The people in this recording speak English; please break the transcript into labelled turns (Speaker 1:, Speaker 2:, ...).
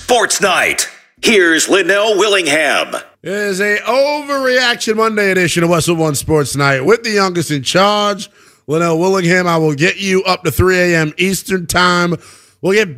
Speaker 1: Sports Night. Here's Linnell Willingham.
Speaker 2: It is a Overreaction Monday edition of Westwood One Sports Night with the youngest in charge, Linnell Willingham. I will get you up to 3 a.m. Eastern Time. We'll get